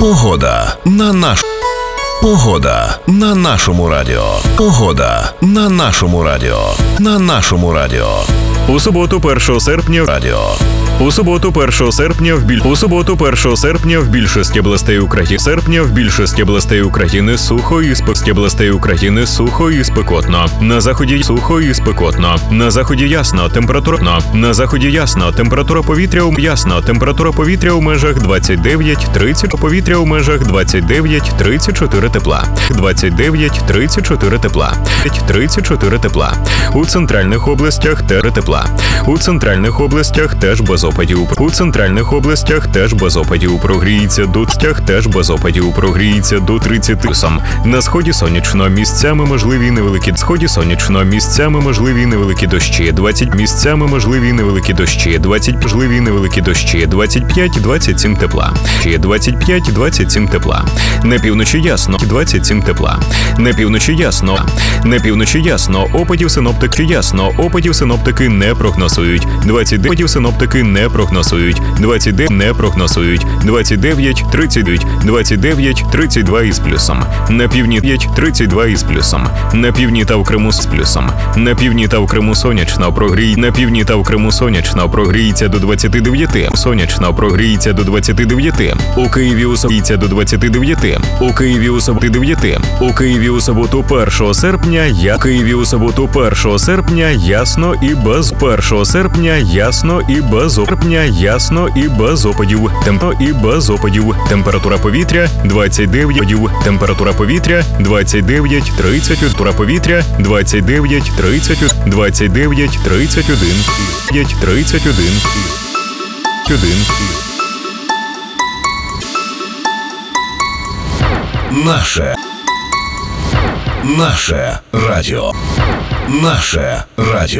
Погода на нашому радіо. Погода на нашому радіо. На нашому радіо. У суботу 1 серпня Радіо. У суботу 1 серпня в більшості областей України сухо і спекотно. На заході сухо і спекотно. На заході ясно, температура повітря у межах 29-34 тепла. 34 тепла. У центральних областях теж без опадів. Прогріється до 30 плюсом. На сході сонячно, місцями можливі невеликі дощі. 25-27 тепла. 25-27 тепла. На півночі ясно. 27 тепла. На півночі ясно. Опадів синоптики не прогнозують. 29-32 із плюсом. На півдні 32 із плюсом. На півдні та в Криму з плюсом. На півдні та в Криму сонячно прогріється до 29. У Києві у суботу 1 серпня ясно і без опадів. Температура повітря 29-31. Наше радіо.